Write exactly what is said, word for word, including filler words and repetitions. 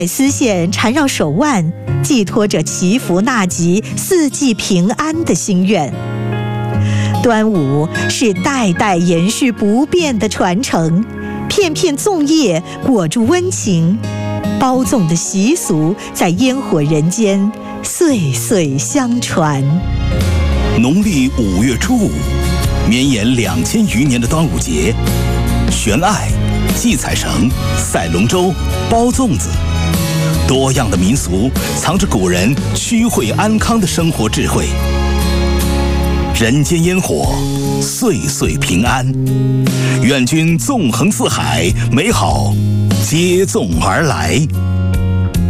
丝线缠绕手腕，寄托着祈福纳吉、四季平安的心愿。端午是代代延续不变的传承，片片粽叶裹住温情，包粽的习俗在烟火人间岁岁相传。 农历五月初五，绵延两千余年的端午节，悬艾、系彩绳、赛龙舟、包粽子，多样的民俗藏着古人趋惠安康的生活智慧。人间烟火，岁岁平安，愿君纵横四海，美好接踵而来。